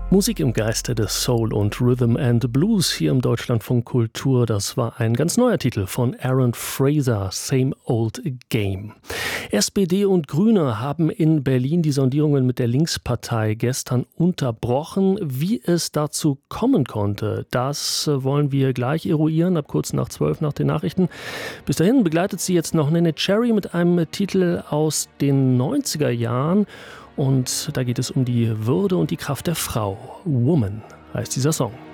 Musik im Geiste des Soul und Rhythm and Blues hier im Deutschlandfunk Kultur. Das war ein ganz neuer Titel von Aaron Fraser, Same Old Game. SPD und Grüne haben in Berlin die Sondierungen mit der Linkspartei gestern unterbrochen. Wie es dazu kommen konnte, das wollen wir gleich eruieren, ab kurz nach 12 nach den Nachrichten. Bis dahin begleitet sie jetzt noch Neneh Cherry mit einem Titel aus den 90er Jahren. Und da geht es um die Würde und die Kraft der Frau. Woman heißt dieser Song.